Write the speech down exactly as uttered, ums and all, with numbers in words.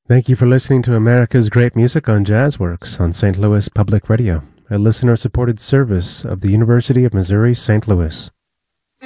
Thank you for listening to America's Great Music on JazzWorks on Saint Louis Public Radio, a listener-supported service of the University of Missouri Saint Louis.